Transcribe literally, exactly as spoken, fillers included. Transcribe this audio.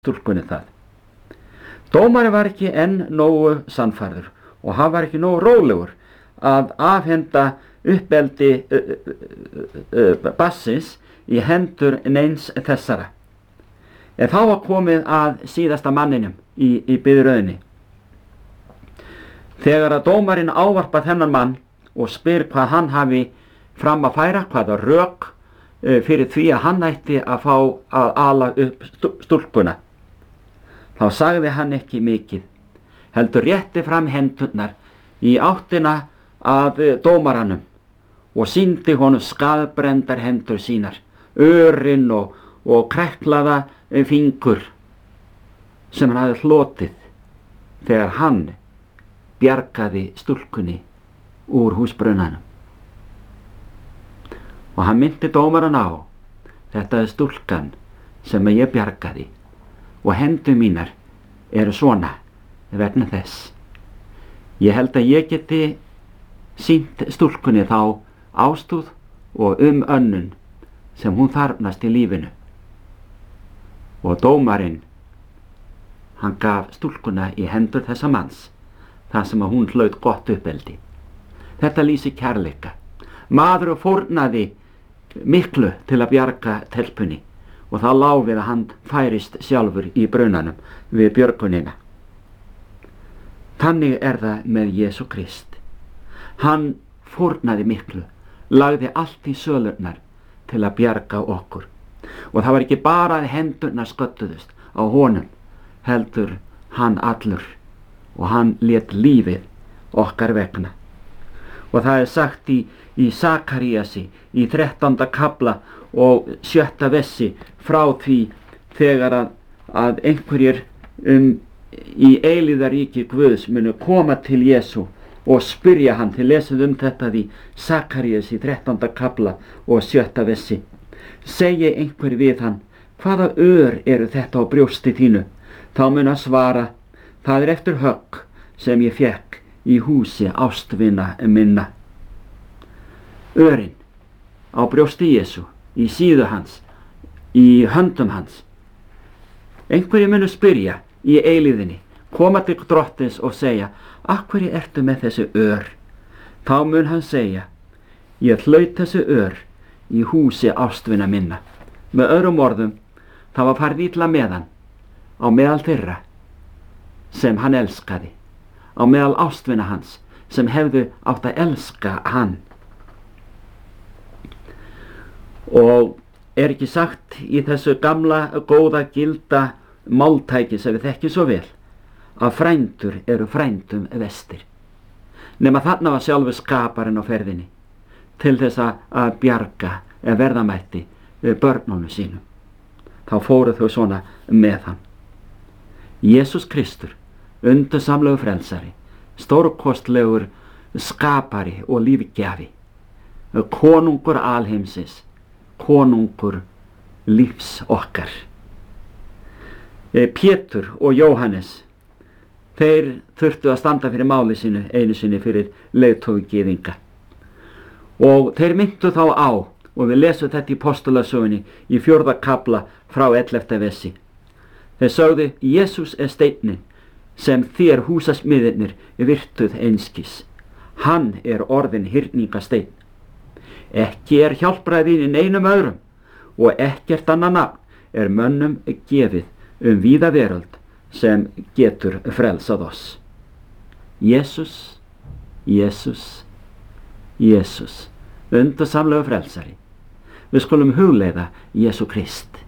stúlkunni það. Dómari var ekki enn nógu sannfærður og hann var ekki nógu rólegur að afhenda uppeldi uh, uh, uh, bassins í hendur neins þessara. En þá var komið að síðasta manninum í, í biðröðinni. Þegar að dómarinn ávarpa þennan mann og spyr hvað hann hafi fram að færa, hvaða rök uh, fyrir því að hann ætti að fá að ala upp stúlkuna, þá sagði hann ekki mikið, heldur rétti fram hendurnar í áttina að dómaranum og sýndi honum skaðbrendar hendur sínar, örin og, og kreklaða fingur sem hann hafði hlotið þegar hann bjargaði stúlkunni úr húsbrunanum. Og hann myndi dómaran á, þetta er stúlkan sem ég bjargaði og hendur mínar eru svona vegna þess. Ég held að ég geti sýnt stúlkunni þá ástúð og umönnun sem hún þarfnast í lífinu. Og dómarinn, hann gaf stúlkuna í hendur þessa manns, þar sem að hún hlaut gott uppeldi. Þetta lýsir kærleika. Maður fórnaði miklu til að bjarga telpunni og það lá við að hann færist sjálfur í brunanum við björgunina. Þannig er það með Jesú Krist. Hann fórnaði miklu, lagði allt í sölurnar til að bjarga okkur. Og það var ekki bara að hendurnar sköttuðust á honum, heldur hann allur og hann lét lífið okkar vegna. Og það er sagt í, í Sakaríasi í þrettánda kafla og sjötta vessi frá því þegar að, að einhverjir um, í eilíðaríki Guðs munu koma til Jesú og spyrja hann. Til lesið um þetta í Sakaríasi í þrettánda kafla og sjötta vessi. Segi einhver við hann, hvaða ör eru þetta á brjósti þínu? Þá mun að svara, það er eftir högg sem ég fekk í húsi ástvina minna. Örin á brjósti Jesú, í síðu hans, í höndum hans. Einhverju munu spyrja í eilíðinni, koma til drottins og segja, af hverju ertu með þessi ör? Þá mun hann segja, ég hlaut þessi ör í húsi ástvina minna. Með öðrum orðum, það var farið illa með hann á meðal þeirra sem hann elskaði, á meðal ástvina hans sem hefðu átt að elska hann. Og er ekki sagt í þessu gamla, góða, gilda máltæki sem við þekkjum svo vel, að frændur eru frændum vestir. Nema þarna var sjálfur skaparinn á ferðinni til þess að bjarga eða verðamætti börnunum sínum. Þá fóru þau svona með hann. Jesús Kristur, undursamlegur frelsari, stórkostlegur skapari og lífgjafi, konungur alheimsins, konungur lífs okkar. Pétur og Jóhannes, þeir þurftu að standa fyrir máli sínu einu sinni fyrir leiðtogi gyðinga. Og þeir myndu þá á, og við lesum þetta í Postulasögunni í fjórða kafla frá ellefta vessi. Þeir sögðu, Jesús er steinninn sem þér húsasmiðirnir virtuð einskis. Hann er orðinn hyrningasteinn. Ekki er hjálpræðin í neinum öðrum og ekkert annað nafn er mönnum gefið um víða veröld sem getur frelsað oss. Jesús, Jesús, Jesús, undursamlegur frelsari. Við skulum hugleiða Jesú Krist.